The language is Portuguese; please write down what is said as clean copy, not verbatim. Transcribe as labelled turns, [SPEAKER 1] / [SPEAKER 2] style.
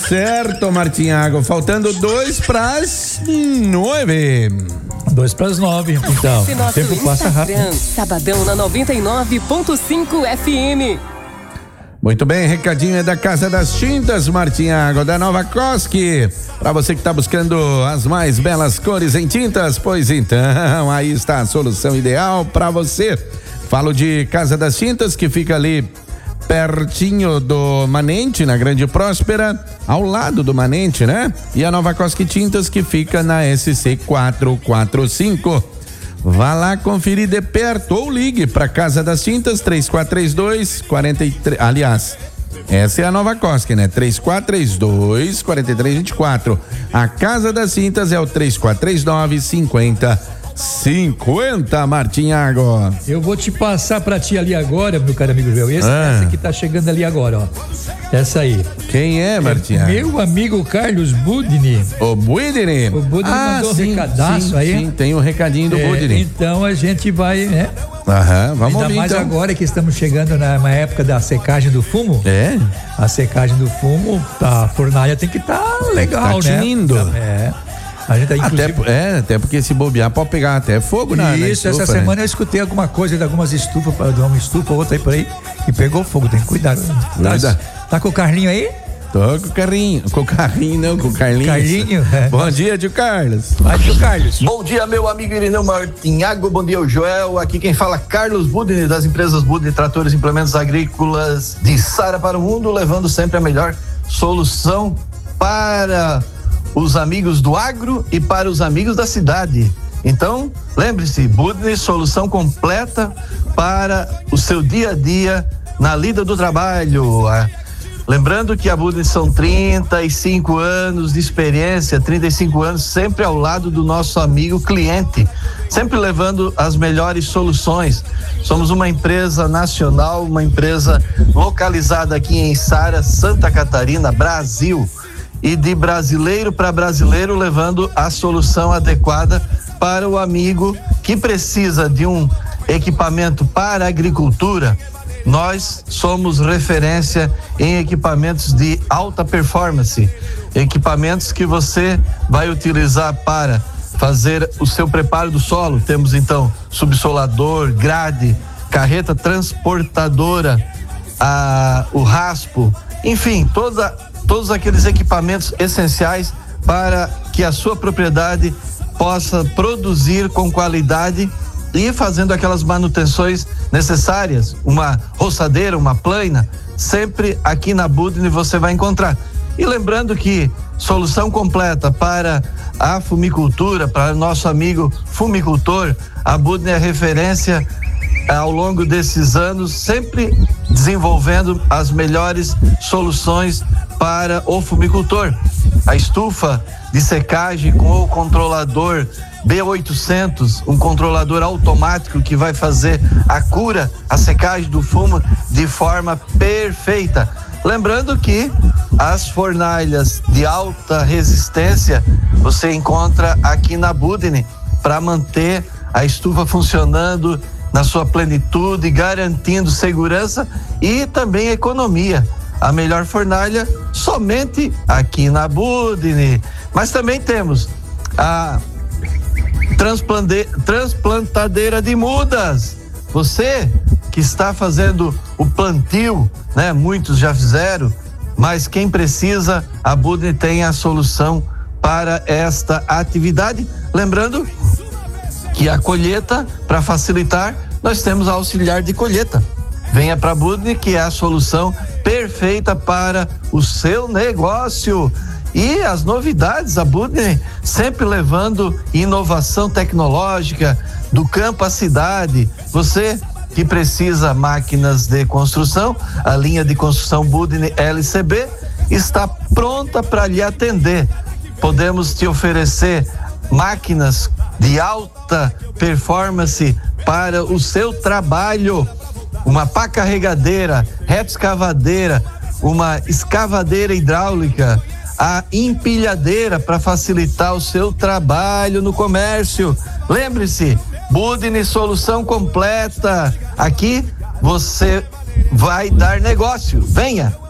[SPEAKER 1] certo, Martinhago. Faltando 8:09.
[SPEAKER 2] 8:09. Então, o tempo passa rápido.
[SPEAKER 3] Sabadão na 99.5 FM.
[SPEAKER 1] Muito bem, recadinho é da Casa das Tintas, Martinhago, da Nova Cosque. Para você que está buscando as mais belas cores em tintas, pois então, aí está a solução ideal para você. Falo de Casa das Tintas, que fica ali pertinho do Manente, na Grande Próspera, ao lado do Manente, né? E a Nova Cosque Tintas, que fica na SC 445. Vá lá conferir de perto ou ligue para Casa das Tintas 3432-43. Aliás, essa é a Nova Cosque, né? 3432-4324. A Casa das Tintas é o 3439-5050, Martinhago.
[SPEAKER 2] Eu vou te passar pra ti ali agora, meu caro amigo Joel. Essa que tá chegando ali agora, ó. Essa aí.
[SPEAKER 1] Quem é, Martinhago?
[SPEAKER 2] Meu amigo Carlos Budini.
[SPEAKER 1] O Budini?
[SPEAKER 2] O Budini mandou um recadaço aí.
[SPEAKER 1] Sim, tem um recadinho do Budini.
[SPEAKER 2] Então a gente vai, né?
[SPEAKER 1] Vamos ouvir
[SPEAKER 2] mais
[SPEAKER 1] então.
[SPEAKER 2] Agora que estamos chegando na época da secagem do fumo.
[SPEAKER 1] É?
[SPEAKER 2] A secagem do fumo, a fornalha tem que estar legal, né?
[SPEAKER 1] Tinindo.
[SPEAKER 2] A gente tá, inclusive...
[SPEAKER 1] até porque se bobear pode pegar até fogo na
[SPEAKER 2] Isso,
[SPEAKER 1] estufa,
[SPEAKER 2] essa semana eu escutei alguma coisa de algumas estufas, de uma estufa, outra aí por aí, e pegou fogo, tem que cuidar. Tá com o Carlinho aí?
[SPEAKER 1] Tô com o carrinho. Com o carrinho, não, com o Carlinhos.
[SPEAKER 2] Carlinho?
[SPEAKER 1] Bom dia, tio Carlos.
[SPEAKER 2] Vai, tio Carlos.
[SPEAKER 4] Bom dia, meu amigo Irineu Martinhago. Bom dia, o Joel. Aqui quem fala, Carlos Budini, das empresas Budini Tratores e Implementos Agrícolas de Sara para o Mundo, levando sempre a melhor solução para os amigos do agro e para os amigos da cidade. Então, lembre-se, Budini, solução completa para o seu dia a dia na lida do trabalho. Lembrando que a Budini são 35 anos de experiência, 35 anos sempre ao lado do nosso amigo cliente, sempre levando as melhores soluções. Somos uma empresa nacional, uma empresa localizada aqui em Sara, Santa Catarina, Brasil. E de brasileiro para brasileiro, levando a solução adequada para o amigo que precisa de um equipamento para a agricultura. Nós somos referência em equipamentos de alta performance, equipamentos que você vai utilizar para fazer o seu preparo do solo. Temos então subsolador, grade, carreta transportadora, o raspo, enfim, todos aqueles equipamentos essenciais para que a sua propriedade possa produzir com qualidade e fazendo aquelas manutenções necessárias, uma roçadeira, uma plaina, sempre aqui na Budini você vai encontrar. E lembrando que solução completa para a fumicultura, para o nosso amigo fumicultor, a Budini é referência ao longo desses anos, sempre desenvolvendo as melhores soluções para o fumicultor. A estufa de secagem com o controlador B800, um controlador automático que vai fazer a cura, a secagem do fumo de forma perfeita. Lembrando que as fornalhas de alta resistência você encontra aqui na Budini para manter a estufa funcionando na sua plenitude, garantindo segurança e também economia. A melhor fornalha somente aqui na Budini. Mas também temos a transplantadeira de mudas. Você que está fazendo o plantio, né? Muitos já fizeram, mas quem precisa, a Budini tem a solução para esta atividade. Lembrando que a colheita, para facilitar, nós temos a auxiliar de colheita. Venha para a Budini, que é a solução perfeita para o seu negócio. E as novidades, a Budini sempre levando inovação tecnológica do campo à cidade. Você que precisa máquinas de construção, a linha de construção Budini LCB está pronta para lhe atender. Podemos te oferecer máquinas de alta performance para o seu trabalho. Uma pá carregadeira, reto escavadeira, uma escavadeira hidráulica, a empilhadeira para facilitar o seu trabalho no comércio. Lembre-se, Budini, solução completa. Aqui você vai dar negócio. Venha!